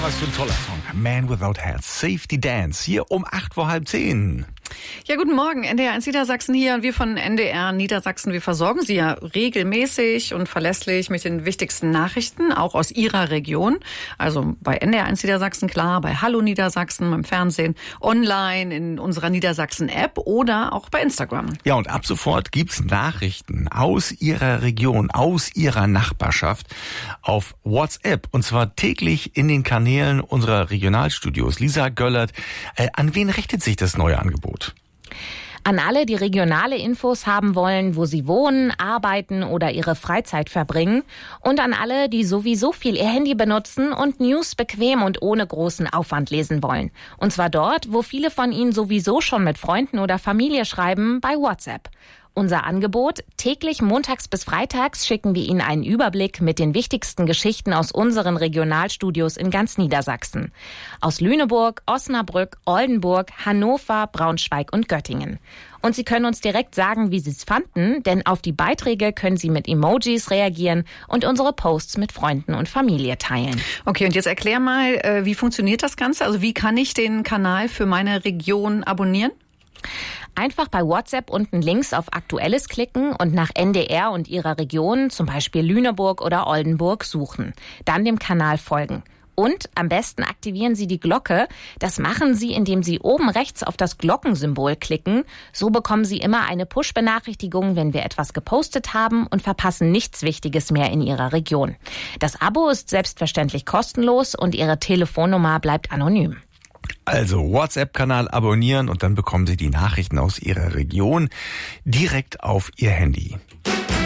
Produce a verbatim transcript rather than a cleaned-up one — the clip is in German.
was für ein toller Song. Man Without Hats, Safety Dance, hier um acht vor halb zehn. Ja, guten Morgen, N D R eins Niedersachsen hier und wir von N D R Niedersachsen, wir versorgen Sie ja regelmäßig und verlässlich mit den wichtigsten Nachrichten, auch aus Ihrer Region. Also bei N D R eins Niedersachsen, klar, bei Hallo Niedersachsen, beim Fernsehen, online, in unserer Niedersachsen-App oder auch bei Instagram. Ja, und ab sofort gibt's Nachrichten aus Ihrer Region, aus Ihrer Nachbarschaft auf WhatsApp und zwar täglich in den Kanälen unserer Regionalstudios. Lisa Göllert, äh, an wen richtet sich das neue Angebot? An alle, die regionale Infos haben wollen, wo sie wohnen, arbeiten oder ihre Freizeit verbringen. Und an alle, die sowieso viel ihr Handy benutzen und News bequem und ohne großen Aufwand lesen wollen. Und zwar dort, wo viele von ihnen sowieso schon mit Freunden oder Familie schreiben, bei WhatsApp. Unser Angebot: täglich montags bis freitags schicken wir Ihnen einen Überblick mit den wichtigsten Geschichten aus unseren Regionalstudios in ganz Niedersachsen. Aus Lüneburg, Osnabrück, Oldenburg, Hannover, Braunschweig und Göttingen. Und Sie können uns direkt sagen, wie Sie es fanden, denn auf die Beiträge können Sie mit Emojis reagieren und unsere Posts mit Freunden und Familie teilen. Okay, und jetzt erklär mal, wie funktioniert das Ganze? Also wie kann ich den Kanal für meine Region abonnieren? Einfach bei WhatsApp unten links auf Aktuelles klicken und nach N D R und Ihrer Region, zum Beispiel Lüneburg oder Oldenburg, suchen. Dann dem Kanal folgen. Und am besten aktivieren Sie die Glocke. Das machen Sie, indem Sie oben rechts auf das Glockensymbol klicken. So bekommen Sie immer eine Push-Benachrichtigung, wenn wir etwas gepostet haben und verpassen nichts Wichtiges mehr in Ihrer Region. Das Abo ist selbstverständlich kostenlos und Ihre Telefonnummer bleibt anonym. Also WhatsApp-Kanal abonnieren und dann bekommen Sie die Nachrichten aus Ihrer Region direkt auf Ihr Handy.